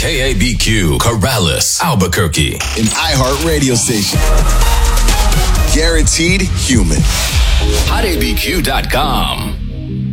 KABQ, Corrales, Albuquerque. An iHeart radio station. Guaranteed human. HotABQ.com.